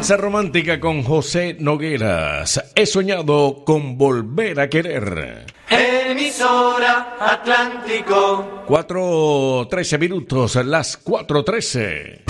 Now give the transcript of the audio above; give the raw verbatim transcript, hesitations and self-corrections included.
Salsa romántica con José Nogueras. He soñado con volver a querer. Emisora Atlántico. cuatro trece minutos, las cuatro trece.